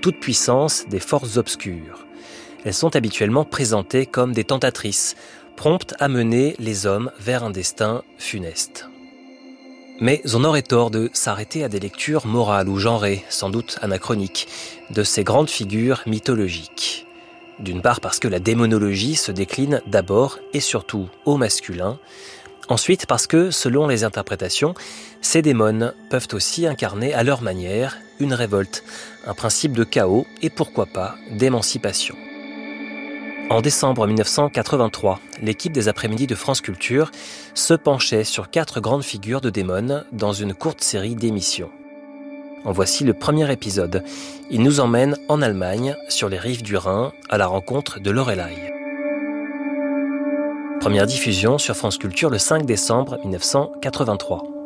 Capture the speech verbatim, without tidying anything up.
toute puissance des forces obscures. Elles sont habituellement présentées comme des tentatrices, promptes à mener les hommes vers un destin funeste. Mais on aurait tort de s'arrêter à des lectures morales ou genrées, sans doute anachroniques, de ces grandes figures mythologiques. D'une part parce que la démonologie se décline d'abord et surtout au masculin. Ensuite parce que, selon les interprétations, ces démons peuvent aussi incarner à leur manière une révolte, un principe de chaos et pourquoi pas d'émancipation. En décembre mille neuf cent quatre-vingt-trois, l'équipe des après-midi de France Culture se penchait sur quatre grandes figures de démons dans une courte série d'émissions. En voici le premier épisode. Il nous emmène en Allemagne, sur les rives du Rhin, à la rencontre de Loreley. Première diffusion sur France Culture le cinq décembre mille neuf cent quatre-vingt-trois.